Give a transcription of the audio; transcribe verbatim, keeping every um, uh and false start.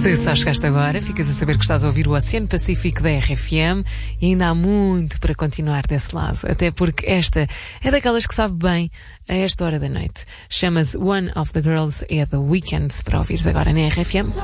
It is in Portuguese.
Se só chegaste agora, ficas a saber que estás a ouvir o Oceano Pacífico da R F M e ainda há muito para continuar desse lado, até porque esta é daquelas que sabe bem a esta hora da noite. Chama-se One of the Girls, é The Weeknd, para ouvires agora na R F M.